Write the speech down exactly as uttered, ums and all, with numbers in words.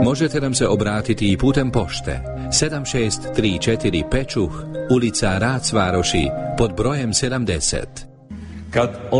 Možete nam se obratiti i putem pošte sedam šest tri četiri Pečuh, ulica Racvaroši, pod brojem sedamdeset. Kad